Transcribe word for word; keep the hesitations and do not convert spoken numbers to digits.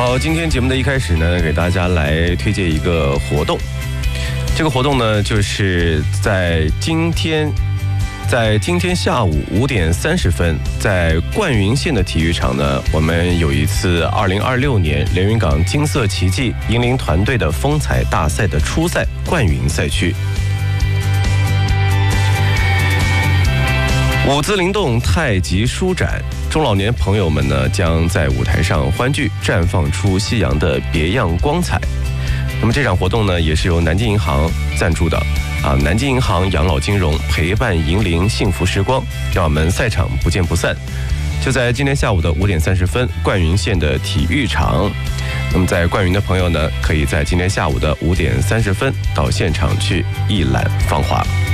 好，今天节目的一开始呢，给大家来推荐一个活动。这个活动呢，就是在今天，在今天下午五点三十分，在灌云县的体育场呢，我们有一次二零二六年连云港金色奇迹银铃团队的风采大赛的初赛灌云赛区。舞姿灵动，太极舒展，中老年朋友们呢将在舞台上欢聚，绽放出夕阳的别样光彩。那么这场活动呢，也是由南京银行赞助的啊，南京银行养老金融陪伴银铃幸福时光，让我们赛场不见不散。就在今天下午的五点三十分，灌云县的体育场。那么在灌云的朋友呢，可以在今天下午的五点三十分到现场去一览芳华。